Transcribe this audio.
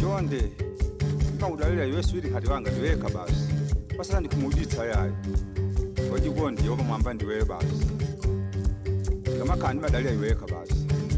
chonde ngawudalira Yesu ili kati wanga ndiweka basi pasala ndikumuditsa yayi wajikondi yoba mwamba ndiwe basi kama kandi badalira iweka basi